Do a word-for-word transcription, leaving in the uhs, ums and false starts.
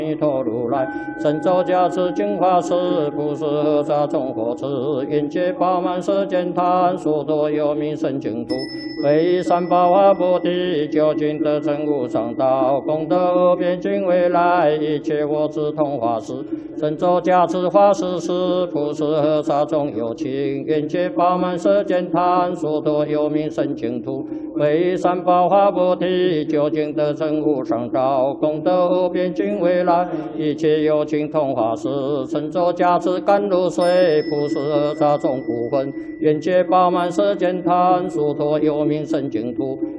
弥陀如来，神咒加持净法师，不是菩萨众佛持，愿界饱满世间贪，所多有名圣净土，为三宝化菩提，究竟得成无上道，功德无边尽未来，一切我智同法师，神咒加持法师是，不是菩萨众有情，愿界饱满世间贪，所多有名圣净土，为三宝化菩提，究竟得成无上道，功德无边尽未来。一切有情同法师，神咒加持甘露水，普施菩萨众苦分，愿界饱满世间贪，殊陀有名圣净土，